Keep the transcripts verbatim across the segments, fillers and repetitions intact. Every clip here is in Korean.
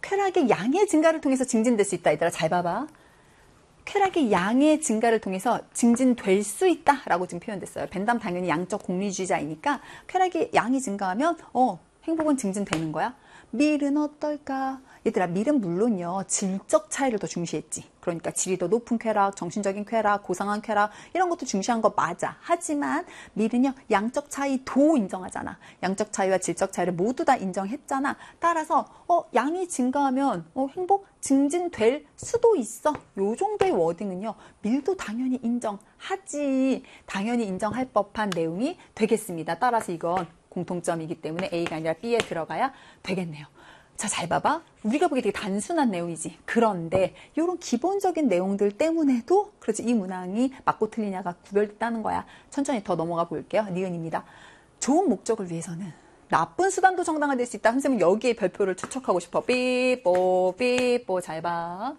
쾌락의 양의 증가를 통해서 증진될 수 있다. 얘들아 잘 봐봐. 쾌락의 양의 증가를 통해서 증진될 수 있다라고 지금 표현됐어요. 벤담 당연히 양적 공리주의자이니까 쾌락의 양이 증가하면 어 행복은 증진되는 거야. 밀은 어떨까? 얘들아 밀은 물론요 질적 차이를 더 중시했지. 그러니까 질이 더 높은 쾌락, 정신적인 쾌락, 고상한 쾌락 이런 것도 중시한 거 맞아. 하지만 밀은요 양적 차이도 인정하잖아. 양적 차이와 질적 차이를 모두 다 인정했잖아. 따라서 어 양이 증가하면 어 행복 증진될 수도 있어. 요 정도의 워딩은요 밀도 당연히 인정하지. 당연히 인정할 법한 내용이 되겠습니다. 따라서 이건 공통점이기 때문에 A가 아니라 B에 들어가야 되겠네요. 자, 잘 봐봐. 우리가 보기에 되게 단순한 내용이지. 그런데 이런 기본적인 내용들 때문에도 그렇지 이 문항이 맞고 틀리냐가 구별됐다는 거야. 천천히 더 넘어가 볼게요. 니은입니다. 좋은 목적을 위해서는 나쁜 수단도 정당화될 수 있다. 선생님은 여기에 별표를 추측하고 싶어. 삐뽀 삐뽀 잘 봐.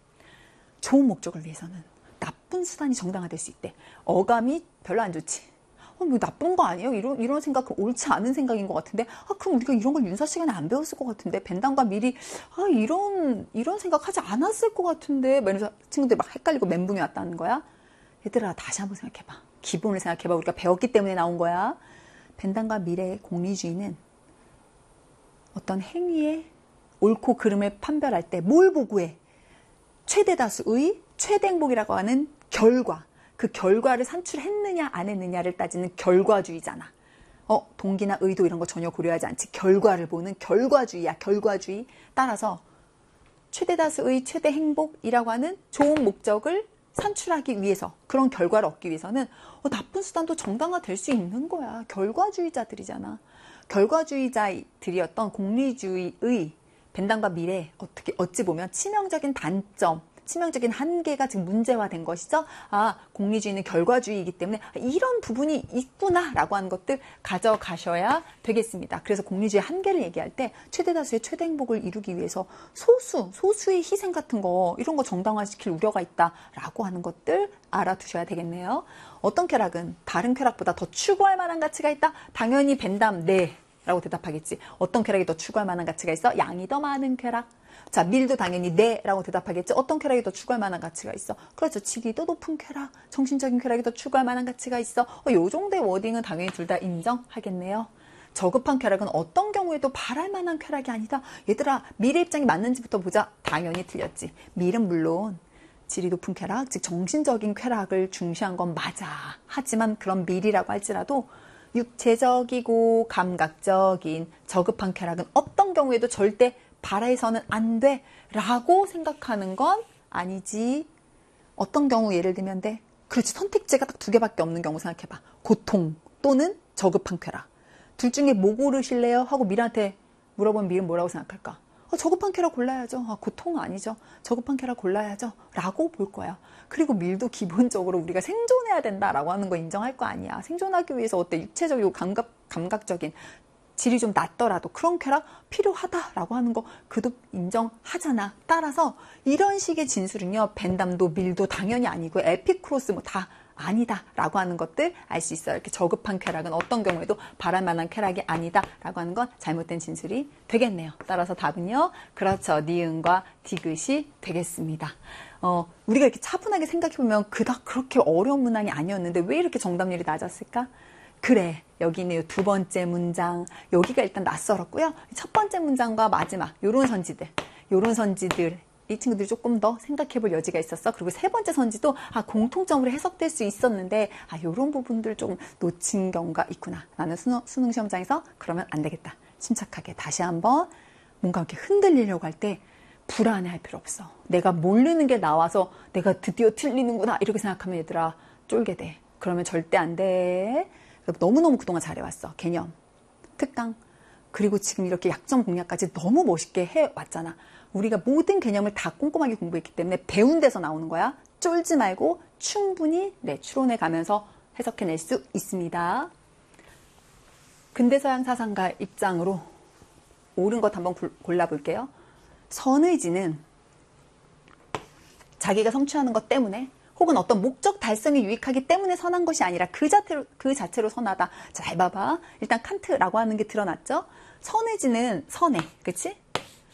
좋은 목적을 위해서는 나쁜 수단이 정당화될 수 있대. 어감이 별로 안 좋지. 어, 뭐 나쁜 거 아니에요? 이런, 이런 생각은 옳지 않은 생각인 것 같은데, 아, 그럼 우리가 이런 걸 윤사 시간에 안 배웠을 것 같은데, 벤담과 미리, 아, 이런, 이런 생각 하지 않았을 것 같은데, 막 이러면서 친구들이 막 헷갈리고 멘붕이 왔다는 거야. 얘들아, 다시 한번 생각해봐. 기본을 생각해봐. 우리가 배웠기 때문에 나온 거야. 벤담과 미래의 공리주의는 어떤 행위의 옳고 그름을 판별할 때 뭘 보고 해? 최대다수의 최대 행복이라고 하는 결과. 그 결과를 산출했느냐 안 했느냐를 따지는 결과주의잖아. 어, 동기나 의도 이런 거 전혀 고려하지 않지. 결과를 보는 결과주의야. 결과주의. 따라서 최대다수의 최대 행복이라고 하는 좋은 목적을 산출하기 위해서 그런 결과를 얻기 위해서는 어, 나쁜 수단도 정당화될 수 있는 거야. 결과주의자들이잖아. 결과주의자들이었던 공리주의의 벤담과 미래 어떻게 어찌 보면 치명적인 단점 치명적인 한계가 지금 문제화된 것이죠. 아, 공리주의는 결과주의이기 때문에 이런 부분이 있구나라고 하는 것들 가져가셔야 되겠습니다. 그래서 공리주의 한계를 얘기할 때 최대다수의 최대 행복을 이루기 위해서 소수, 소수의 희생 같은 거 이런 거 정당화시킬 우려가 있다라고 하는 것들 알아두셔야 되겠네요. 어떤 쾌락은 다른 쾌락보다 더 추구할 만한 가치가 있다? 당연히 벤담, 네. 라고 대답하겠지. 어떤 쾌락이 더 추구할 만한 가치가 있어? 양이 더 많은 쾌락. 자, 밀도 당연히 네 라고 대답하겠지. 어떤 쾌락이 더 추구할 만한 가치가 있어? 그렇죠. 질이 더 높은 쾌락, 정신적인 쾌락이 더 추구할 만한 가치가 있어. 어, 요 정도의 워딩은 당연히 둘 다 인정하겠네요. 저급한 쾌락은 어떤 경우에도 바랄 만한 쾌락이 아니다. 얘들아, 밀의 입장이 맞는지부터 보자. 당연히 틀렸지. 밀은 물론 질이 높은 쾌락, 즉 정신적인 쾌락을 중시한 건 맞아. 하지만 그런 밀이라고 할지라도 육체적이고 감각적인 저급한 쾌락은 어떤 경우에도 절대 바라해서는 안 돼 라고 생각하는 건 아니지. 어떤 경우 예를 들면 돼? 그렇지. 선택지가 딱 두 개밖에 없는 경우 생각해봐. 고통 또는 저급한 쾌락. 둘 중에 뭐 고르실래요? 하고 밀한테 물어보면 밀은 뭐라고 생각할까? 어, 저급한 쾌락 골라야죠. 아, 고통은 아니죠. 저급한 쾌락 골라야죠. 라고 볼 거야. 그리고 밀도 기본적으로 우리가 생존해야 된다라고 하는 거 인정할 거 아니야. 생존하기 위해서 어때? 육체적이고 감각, 감각적인 질이 좀 낮더라도 그런 쾌락 필요하다라고 하는 거 그도 인정하잖아. 따라서 이런 식의 진술은요. 벤담도 밀도 당연히 아니고 에피쿠로스 뭐 다 아니다라고 하는 것들 알 수 있어요. 이렇게 저급한 쾌락은 어떤 경우에도 바랄 만한 쾌락이 아니다라고 하는 건 잘못된 진술이 되겠네요. 따라서 답은요. 그렇죠. 니은과 디귿이 되겠습니다. 어, 우리가 이렇게 차분하게 생각해보면 그닥 그렇게 어려운 문항이 아니었는데 왜 이렇게 정답률이 낮았을까? 그래, 여기 있는 이 두 번째 문장, 여기가 일단 낯설었고요. 첫 번째 문장과 마지막, 요런 선지들, 요런 선지들, 이 친구들이 조금 더 생각해 볼 여지가 있었어. 그리고 세 번째 선지도, 아, 공통점으로 해석될 수 있었는데, 아, 요런 부분들 좀 놓친 경우가 있구나. 나는 수능, 수능 시험장에서 그러면 안 되겠다. 침착하게 다시 한번 뭔가 이렇게 흔들리려고 할 때, 불안해할 필요 없어. 내가 모르는 게 나와서 내가 드디어 틀리는구나. 이렇게 생각하면 얘들아, 쫄게 돼. 그러면 절대 안 돼. 너무너무 그동안 잘해왔어. 개념, 특강, 그리고 지금 이렇게 약점 공략까지 너무 멋있게 해왔잖아. 우리가 모든 개념을 다 꼼꼼하게 공부했기 때문에 배운 데서 나오는 거야. 쫄지 말고 충분히 네, 추론해 가면서 해석해낼 수 있습니다. 근대서양 사상가 입장으로 옳은 것 한번 골라볼게요. 선의지는 자기가 성취하는 것 때문에 혹은 어떤 목적 달성에 유익하기 때문에 선한 것이 아니라 그 자체로, 그 자체로 선하다. 자, 잘 봐봐. 일단 칸트라고 하는 게 드러났죠? 선의지는 선해. 그치?